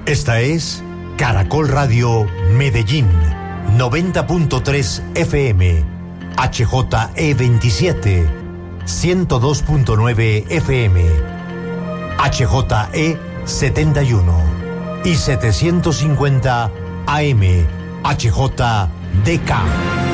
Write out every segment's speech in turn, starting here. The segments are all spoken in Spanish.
Esta es Caracol Radio Medellín, 90.3 FM, HJE27, 102.9 FM, HJE71 y 750 AM, HJDK.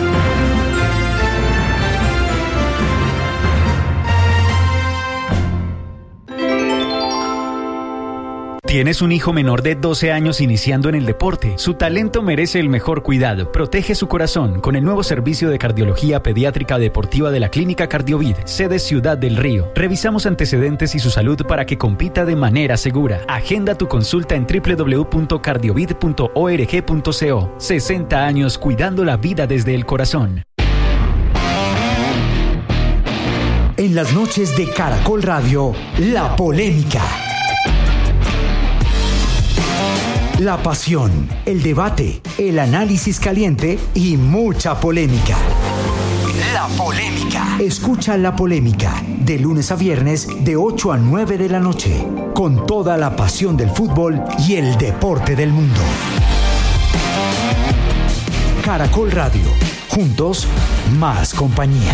¿Tienes un hijo menor de 12 años iniciando en el deporte? Su talento merece el mejor cuidado. Protege su corazón con el nuevo servicio de cardiología pediátrica deportiva de la Clínica Cardiovid, sede Ciudad del Río. Revisamos antecedentes y su salud para que compita de manera segura. Agenda tu consulta en www.cardiovid.org.co. 60 años cuidando la vida desde el corazón. En las noches de Caracol Radio, la polémica. La pasión, el debate, el análisis caliente y mucha polémica. La polémica. Escucha La Polémica de lunes a viernes de 8 a 9 de la noche, con toda la pasión del fútbol y el deporte del mundo. Caracol Radio, juntos, más compañía.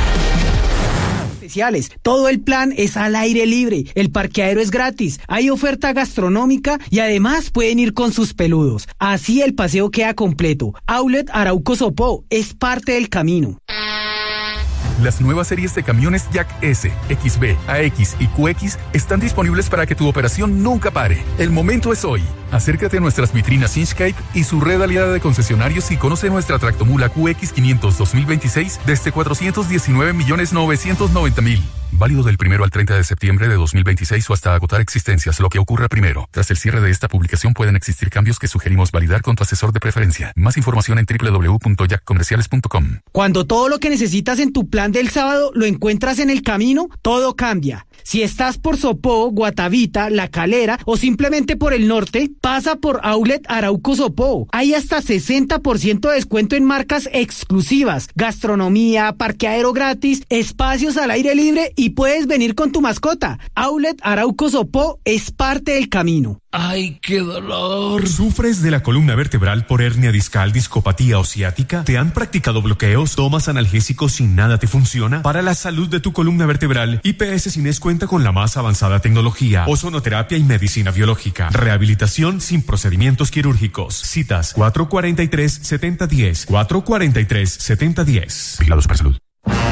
Todo el plan es al aire libre, el parqueadero es gratis, hay oferta gastronómica y además pueden ir con sus peludos. Así el paseo queda completo. Outlet Arauco Sopó es parte del camino. Las nuevas series de camiones Jack S, XB, AX y QX están disponibles para que tu operación nunca pare. El momento es hoy. Acércate a nuestras vitrinas Inchcape y su red aliada de concesionarios y conoce nuestra tractomula QX500 2026 desde 419.990.000. Válido del 1 al 30 de septiembre de 2026 o hasta agotar existencias, lo que ocurra primero. Tras el cierre de esta publicación pueden existir cambios que sugerimos validar con tu asesor de preferencia. Más información en www.jackcomerciales.com. Cuando todo lo que necesitas en tu plan del sábado lo encuentras en el camino, todo cambia. Si estás por Sopó, Guatavita, La Calera o simplemente por el norte, pasa por Outlet Arauco Sopó. Hay hasta 60% de descuento en marcas exclusivas, gastronomía, parqueadero gratis, espacios al aire libre y puedes venir con tu mascota. Outlet Arauco Sopó es parte del camino. ¡Ay, qué dolor! ¿Sufres de la columna vertebral por hernia discal, discopatía o ciática? ¿Te han practicado bloqueos? ¿Tomas analgésicos sin nada te funciona? Para la salud de tu columna vertebral, IPS Cines cuenta con la más avanzada tecnología, ozonoterapia y medicina biológica. Rehabilitación sin procedimientos quirúrgicos. Citas 443-7010. 443-7010. Vigilados para salud.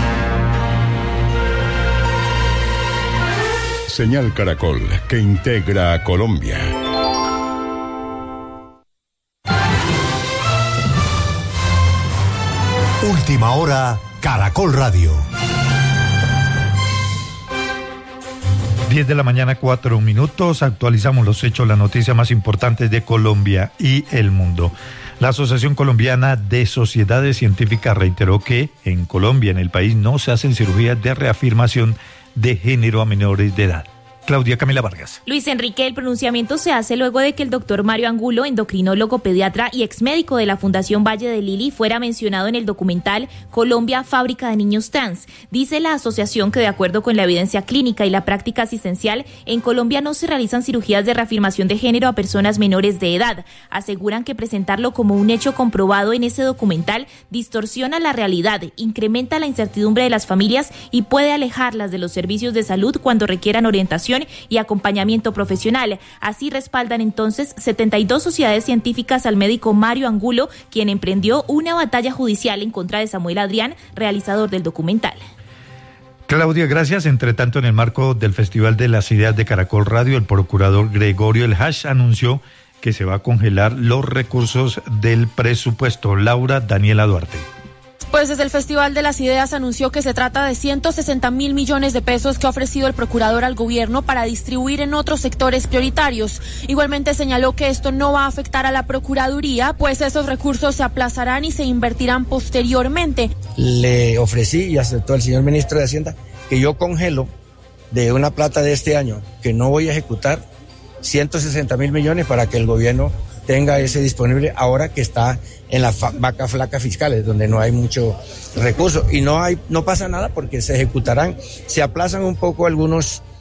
Señal Caracol, que integra a Colombia. Última hora, Caracol Radio. 10 de la mañana, 4 minutos. Actualizamos los hechos, las noticias más importantes de Colombia y el mundo. La Asociación Colombiana de Sociedades Científicas reiteró que en Colombia, en el país, no se hacen cirugías de reafirmación de género a menores de edad. Claudia Camila Vargas. Luis Enrique, el pronunciamiento se hace luego de que el doctor Mario Angulo, endocrinólogo pediatra y exmédico de la Fundación Valle de Lili, fuera mencionado en el documental Colombia, Fábrica de Niños Trans. Dice la asociación que de acuerdo con la evidencia clínica y la práctica asistencial, en Colombia no se realizan cirugías de reafirmación de género a personas menores de edad. Aseguran que presentarlo como un hecho comprobado en ese documental distorsiona la realidad, incrementa la incertidumbre de las familias y puede alejarlas de los servicios de salud cuando requieran orientación y acompañamiento profesional. Así respaldan entonces 72 sociedades científicas al médico Mario Angulo, quien emprendió una batalla judicial en contra de Samuel Adrián, realizador del documental. Claudia, gracias. Entre tanto, en el marco del Festival de las Ideas de Caracol Radio, el procurador Gregorio El Hash anunció que se va a congelar los recursos del presupuesto. Laura Daniela Duarte. Pues desde el Festival de las Ideas anunció que se trata de 160.000 millones de pesos que ha ofrecido el procurador al gobierno para distribuir en otros sectores prioritarios. Igualmente señaló que esto no va a afectar a la Procuraduría, pues esos recursos se aplazarán y se invertirán posteriormente. Le ofrecí y aceptó el señor ministro de Hacienda que yo congelo de una plata de este año que no voy a ejecutar 160.000 millones para que el gobierno tenga ese disponible ahora que está en la vaca flaca fiscales, donde no hay mucho recurso y no pasa nada porque se ejecutarán, se aplazan un poco algunos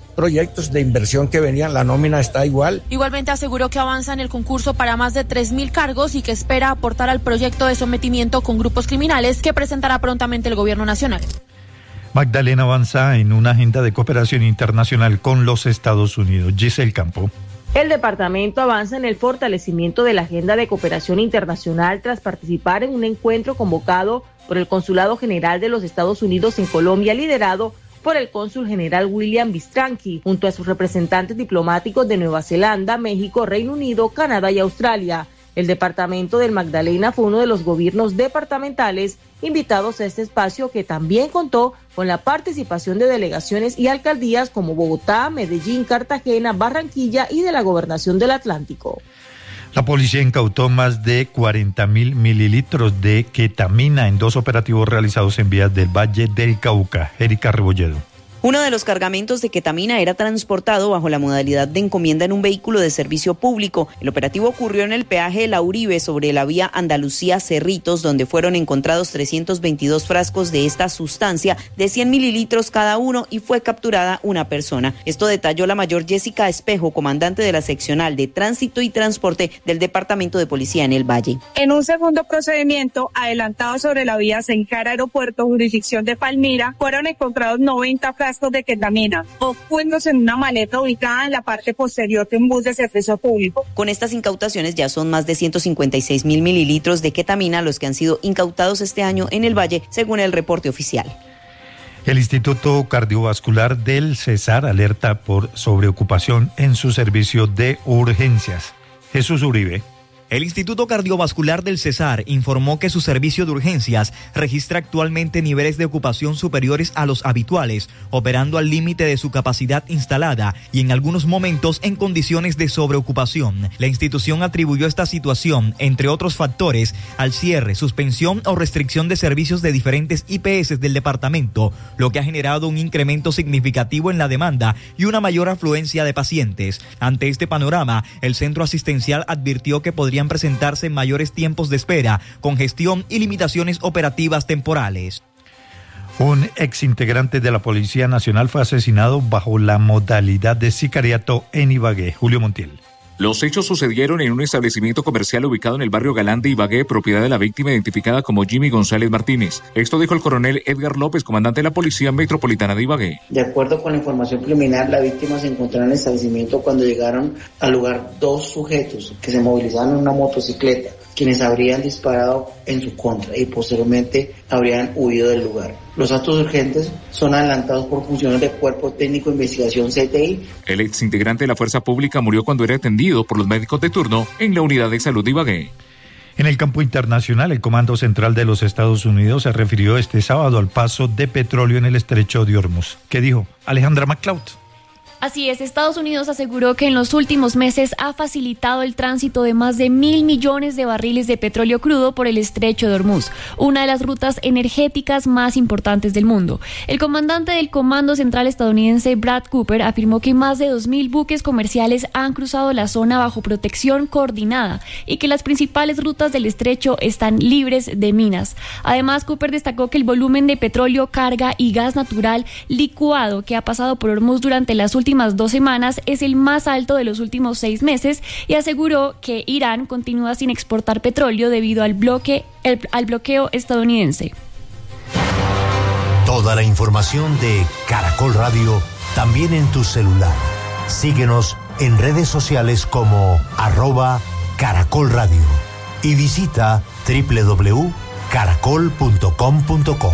proyectos de inversión que venían, la nómina está igual. Igualmente aseguró que avanza en el concurso para más de 3.000 cargos y que espera aportar al proyecto de sometimiento con grupos criminales que presentará prontamente el gobierno nacional. Magdalena avanza en una agenda de cooperación internacional con los Estados Unidos. Giselle Campo. El departamento avanza en el fortalecimiento de la agenda de cooperación internacional tras participar en un encuentro convocado por el Consulado General de los Estados Unidos en Colombia, liderado por el cónsul general William Bistranqui, junto a sus representantes diplomáticos de Nueva Zelanda, México, Reino Unido, Canadá y Australia. El departamento del Magdalena fue uno de los gobiernos departamentales invitados a este espacio, que también contó con la participación de delegaciones y alcaldías como Bogotá, Medellín, Cartagena, Barranquilla y de la Gobernación del Atlántico. La policía incautó más de 40.000 mililitros de ketamina en 2 operativos realizados en vías del Valle del Cauca. Erika Rebolledo. Uno de los cargamentos de ketamina era transportado bajo la modalidad de encomienda en un vehículo de servicio público. El operativo ocurrió en el peaje de La Uribe sobre la vía Andalucía-Cerritos, donde fueron encontrados 322 frascos de esta sustancia de 100 mililitros cada uno y fue capturada una persona. Esto detalló la mayor Jessica Espejo, comandante de la seccional de Tránsito y Transporte del Departamento de Policía en el Valle. En un segundo procedimiento adelantado sobre la vía Sencara Aeropuerto, jurisdicción de Palmira, fueron encontrados 90 frascos de ketamina, ocultos en una maleta ubicada en la parte posterior de un bus de servicio público. Con estas incautaciones ya son más de 156.000 mililitros de ketamina los que han sido incautados este año en el Valle, según el reporte oficial. El Instituto Cardiovascular del Cesar alerta por sobreocupación en su servicio de urgencias. Jesús Uribe. El Instituto Cardiovascular del Cesar informó que su servicio de urgencias registra actualmente niveles de ocupación superiores a los habituales, operando al límite de su capacidad instalada y en algunos momentos en condiciones de sobreocupación. La institución atribuyó esta situación, entre otros factores, al cierre, suspensión o restricción de servicios de diferentes IPS del departamento, lo que ha generado un incremento significativo en la demanda y una mayor afluencia de pacientes. Ante este panorama, el centro asistencial advirtió que podrían presentarse mayores tiempos de espera, congestión y limitaciones operativas temporales. Un exintegrante de la Policía Nacional fue asesinado bajo la modalidad de sicariato en Ibagué. Julio Montiel. Los hechos sucedieron en un establecimiento comercial ubicado en el barrio Galán de Ibagué, propiedad de la víctima identificada como Jimmy González Martínez. Esto dijo el coronel Edgar López, comandante de la Policía Metropolitana de Ibagué. De acuerdo con la información preliminar, la víctima se encontraba en el establecimiento cuando llegaron al lugar 2 sujetos que se movilizaban en una motocicleta, quienes habrían disparado en su contra y posteriormente habrían huido del lugar. Los actos urgentes son adelantados por funcionarios del Cuerpo Técnico de Investigación CTI. El exintegrante de la Fuerza Pública murió cuando era atendido por los médicos de turno en la Unidad de Salud de Ibagué. En el campo internacional, el Comando Central de los Estados Unidos se refirió este sábado al paso de petróleo en el estrecho de Hormuz. ¿Qué dijo? Alejandra McLeod. Así es, Estados Unidos aseguró que en los últimos meses ha facilitado el tránsito de más de 1.000 millones de barriles de petróleo crudo por el estrecho de Hormuz, una de las rutas energéticas más importantes del mundo. El comandante del Comando Central estadounidense, Brad Cooper, afirmó que más de 2.000 buques comerciales han cruzado la zona bajo protección coordinada y que las principales rutas del estrecho están libres de minas. Además, Cooper destacó que el volumen de petróleo, carga y gas natural licuado que ha pasado por Hormuz durante las últimas 2 semanas es el más alto de los últimos 6 meses y aseguró que Irán continúa sin exportar petróleo debido al bloqueo estadounidense. Toda la información de Caracol Radio también en tu celular. Síguenos en redes sociales como @Caracol Radio y visita www.caracol.com.co.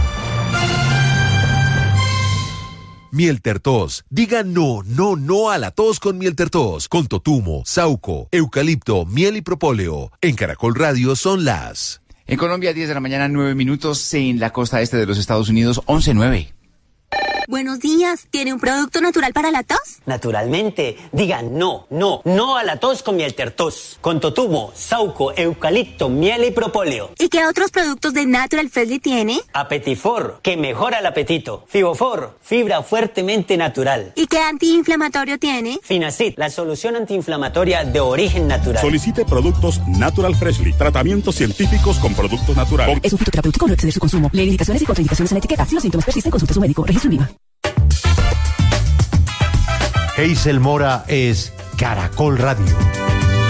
Miel Tertos. Diga no a la tos con Miel Tertos. Con totumo, sauco, eucalipto, miel y propóleo. En Caracol Radio son las... En Colombia, 10 de la mañana, 9 minutos. En la costa este de los Estados Unidos, 11:09. Buenos días. ¿Tiene un producto natural para la tos? Naturalmente. Diga no a la tos con Miel Tertos. Con totumo, sauco, eucalipto, miel y propóleo. ¿Y qué otros productos de Natural Freshly tiene? Apetifor, que mejora el apetito. Fibofor, fibra fuertemente natural. ¿Y qué antiinflamatorio tiene? Finacid, la solución antiinflamatoria de origen natural. Solicite productos Natural Freshly. Tratamientos científicos con productos naturales. Es un fitoterapéutico, no exceder su consumo. Lee indicaciones y contraindicaciones en la etiqueta. Si los síntomas persisten, consulte a su médico. Registro INVIMA. Hazel Mora es Caracol Radio.